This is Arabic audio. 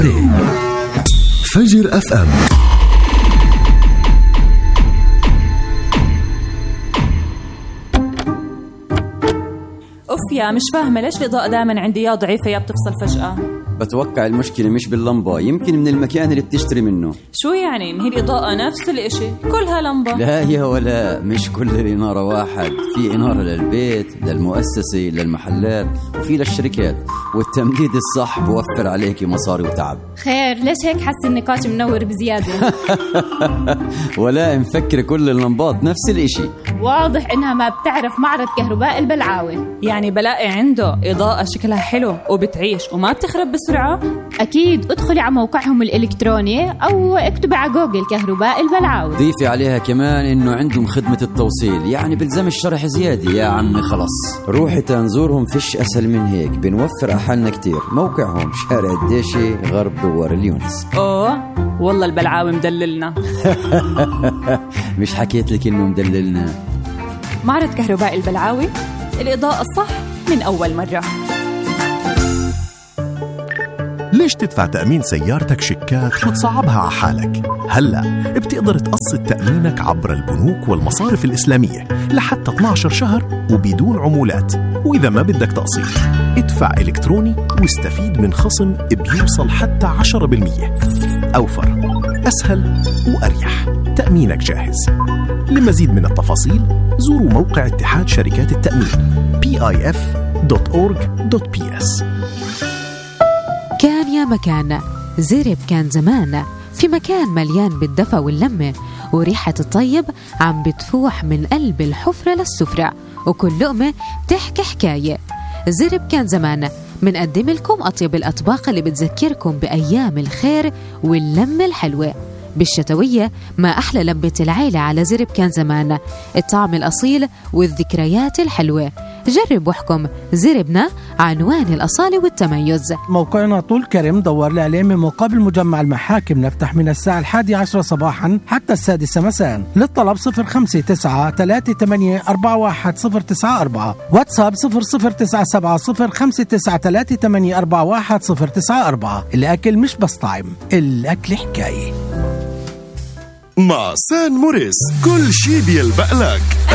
فجر FM. يا مش فاهمة ليش الإضاءة دائما عندي يا ضعيفة يا بتفصل فجأة. بتوقع المشكلة مش باللمبة، يمكن من المكان اللي بتشتري منه. شو يعني؟ ما هي الإضاءة نفس الاشي كلها لمبة. لا يا ولا، مش كل الإنارة واحد، في إنارة للبيت، للمؤسسة، للمحلات، وفي للشركات، والتمديد الصح بوفر عليكي مصاري وتعب. خير، ليش هيك حس النقاش منور بزيادة؟ ولا مفكر كل اللمبات نفس الاشي. واضح إنها ما بتعرف معرض كهرباء البلعاوي. يعني بلاقي عنده إضاءة شكلها حلو وبتعيش وما بتخرب بسرعة؟ أكيد، ادخلي على موقعهم الإلكتروني أو اكتبي على جوجل كهرباء البلعاوي. ضيفي عليها كمان إنه عندهم خدمة التوصيل، يعني بلزم الشرح زيادة يا عمي. خلص روحي تنزورهم، فيش أسهل من هيك، بنوفر أحلنا كتير. موقعهم شارع الديشي غرب دوار اليونس. أوه والله البلعاوي مدللنا. مش حكيت لك إنه مدللنا؟ معرض كهرباء البلعاوي، الإضاءة الصح من أول مرة. ليش تدفع تأمين سيارتك شيكات وتصعبها على حالك؟ هلأ بتقدر تقسط تأمينك عبر البنوك والمصارف الإسلامية لحتى 12 شهر وبدون عمولات. وإذا ما بدك تقسيط، ادفع إلكتروني واستفيد من خصم بيوصل حتى 10%. أوفر، أسهل وأريح. تأمينك جاهز. لمزيد من التفاصيل زوروا موقع اتحاد شركات التأمين pif.org.ps. كان يا مكان، زرب كان زمان، في مكان مليان بالدفى واللمة، وريحة الطيب عم بتفوح من قلب الحفرة للسفرة، وكل لقمة بتحكي حكاية. زرب كان زمان منقدم لكم أطيب الأطباق اللي بتذكركم بأيام الخير واللمة الحلوة. بالشتوية ما أحلى لمة العيلة على زرب كان زمان، الطعم الأصيل والذكريات الحلوة. جرب واحكم، زربنا عنوان الأصالة والتميز. موقعنا طول كرم، دور لي عليه من مقابل مجمع المحاكم. نفتح من الساعة 11 صباحا حتى 6 مساء. للطلب 059-3841-094، واتساب 00970593841-094. الأكل مش بس طعم، الأكل حكاية. مع سان موريس كل شي بيلبق لك.